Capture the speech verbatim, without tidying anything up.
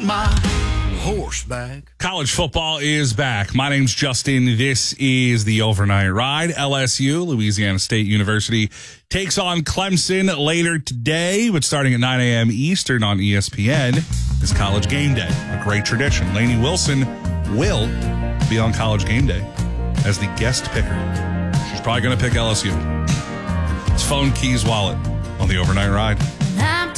my horseback. College football is back. My name's Justin. This is the Overnight Ride. L S U, Louisiana State University, takes on Clemson later today, but starting at nine a.m. Eastern on E S P N is College Game Day, a great tradition. Lainey Wilson will be on College Game Day as the guest picker. She's probably going to pick L S U. It's Phone, Keys, Wallet on the Overnight Ride.